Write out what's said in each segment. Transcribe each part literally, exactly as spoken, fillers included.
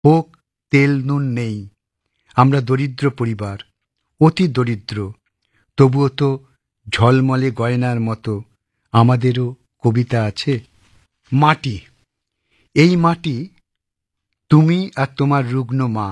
হোক তেল নুন নেই, আমরা দরিদ্র পরিবার, অতি দরিদ্র, তবুও তো ঝলমলে গয়নার মতো আমাদেরও কবিতা আছে। মাটি, এই মাটি তুমি আর তোমার রুগ্ন মা।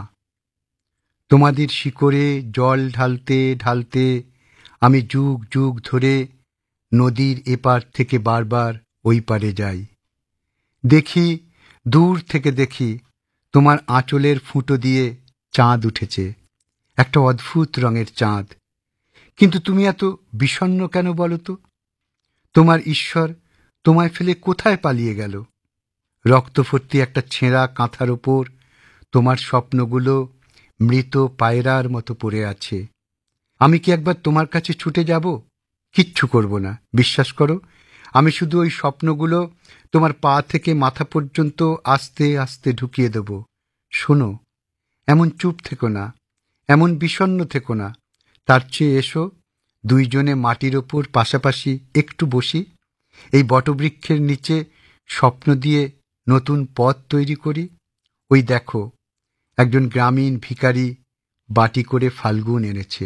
তোমাদের শিকড়ে জল ঢালতে ঢালতে আমি যুগ যুগ ধরে নদীর এপার থেকে বারবার ওই পারে যাই। দেখি, দূর থেকে দেখি, তোমার আঁচলের ফুটো দিয়ে চাঁদ উঠেছে, একটা অদ্ভুত রঙের চাঁদ। কিন্তু তুমি এত বিষণ্ণ কেন বলো তো? তোমার ঈশ্বর তোমায় ফেলে কোথায় পালিয়ে গেল? রক্তভর্তি একটা ছেঁড়া কাঁথার ওপর তোমার স্বপ্নগুলো মৃত পায়রার মতো পড়ে আছে। আমি কি একবার তোমার কাছে ছুটে যাব? কিচ্ছু করব না, বিশ্বাস করো। আমি শুধু ওই স্বপ্নগুলো তোমার পা থেকে মাথা পর্যন্ত আস্তে আস্তে ঢুকিয়ে দেব। শোনো, এমন চুপ থেকো না, এমন বিষণ্ণ থেকো না। তার চেয়ে এসো, দুইজনে মাটির ওপর পাশাপাশি একটু বসি, এই বটবৃক্ষের নিচে স্বপ্ন দিয়ে নতুন পথ তৈরি করি। ওই দেখো, একজন গ্রামীণ ভিখারি বাটি করে ফাল্গুন এনেছে।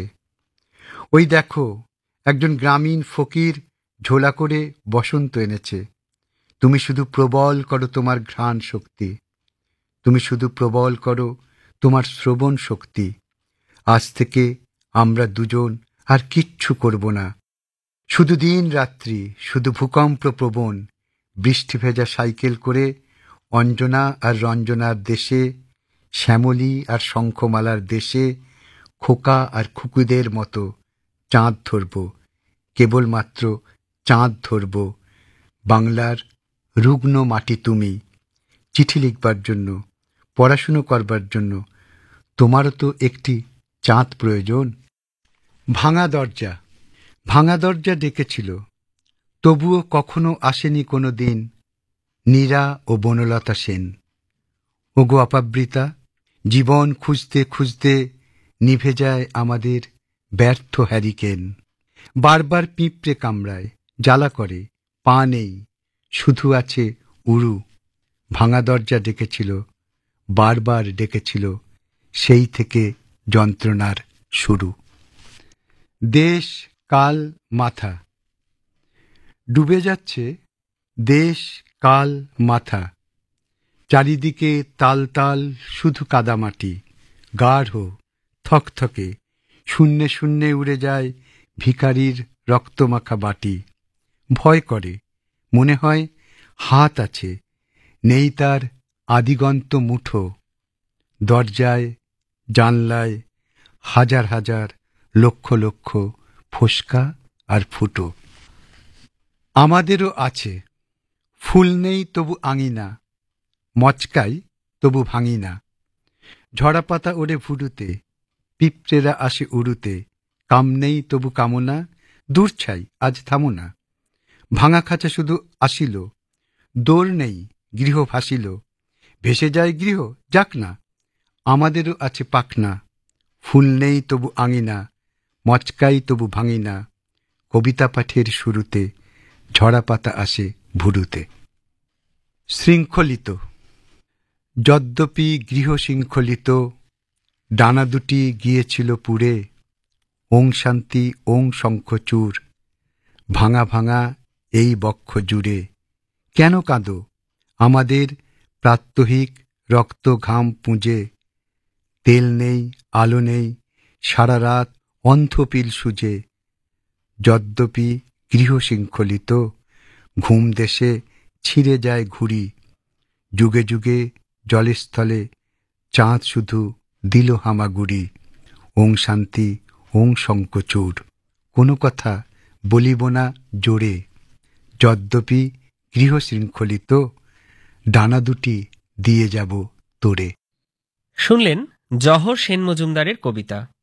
ওই দেখো, একজন গ্রামীণ ফকির ঝোলা করে বসন্ত এনেছে। তুমি শুধু প্রবল করো তোমার ঘ্রাণ শক্তি, তুমি শুধু প্রবল করো তোমার শ্রবণ শক্তি। আজ থেকে আমরা দুজন আর কিচ্ছু করব না, শুধু দিন রাত্রি, শুধু ভূকম্প প্রবণ বৃষ্টি ভেজা সাইকেল করে অঞ্জনা আর রঞ্জনার দেশে, শ্যামলী আর শঙ্খমালার দেশে খোকা আর খুকুদের মতো চাঁদ ধরব, কেবলমাত্র চাঁদ ধরব। বাংলার রুগ্ন মাটি তুমি। চিঠি লিখবার জন্য, পড়াশুনো করবার জন্য তোমারও তো একটি চাঁদ প্রয়োজন। ভাঙা দরজা, ভাঙা দরজা ডেকেছিল, তবুও কখনো আসেনি কোনো দিন নীরা ও বনলতা সেন। ওগো অপাবৃতা, জীবন খুঁজতে খুঁজতে নিভে যায় আমাদের ব্যর্থ হ্যারিকেন। বারবার পিঁপড়ে কামড়ায়, জ্বালা করে, পা নেই, শুধু আছে উড়ু। ভাঙা দরজা ডেকেছিল, বারবার ডেকেছিল, সেই থেকে যন্ত্রণার শুরু। দেশ কাল মাথা, ডুবে যাচ্ছে দেশ কাল মাথা। চারিদিকে তাল তাল শুধু কাদামাটি, গাঢ় থকথকে, শূন্যে শূন্যে উড়ে যায় ভিখারির রক্তমাখা বাটি। ভয় করে, মনে হয় হাত আছে, নেই তার আদিগন্ত মুঠো। দরজায় জানলায় হাজার হাজার লক্ষ লক্ষ ফোসকা আর ফুটো। আমাদেরও আছে, ফুল নেই তবু আঙিনা, মচকাই তবু ভাঙি না। ঝরা পাতা ওড়ে ভুরুতে, পিঁপড়েরা আসে উড়ুতে, কাম নেই তবু কামনা, দূর ছাই আজ থামো না। ভাঙা খাঁচা শুধু আসিল, দোর নেই গৃহ ভাসিল, ভেসে যায় গৃহ যাক না। আমাদেরও আছে পাখনা, ফুল নেই তবু আঙিনা, মচকাই তবু ভাঙি না। কবিতা পাঠের শুরুতে ঝরা পাতা আসে ভুরুতে। শৃঙ্খলিত, যদ্যপি গৃহ শৃঙ্খলিত, ডানা দুটি গিয়েছিল পুড়ে। ওং শান্তি ওং শঙ্খচূড়, ভাঙা ভাঙা এই বক্ষ জুড়ে। কেন কাঁদো আমাদের প্রাত্যহিক রক্ত ঘাম পুঁজে? তেল নেই, আলো নেই, সারা রাত অন্ধপিল সুজে। যদ্যপি গৃহ শৃঙ্খলিত, ঘুম দেশে ছিঁড়ে যায় ঘুড়ি। যুগে যুগে জলস্থলে চাঁদ শুধু দিল হামাগুড়ি। ওং শান্তি ওং শঙ্খচূড়, কোনো কথা বলিব না জোরে। যদ্যপি গৃহ শৃঙ্খলিত, ডানা দুটি দিয়ে যাব তোরে। শুনলেন জহর সেন মজুমদারের কবিতা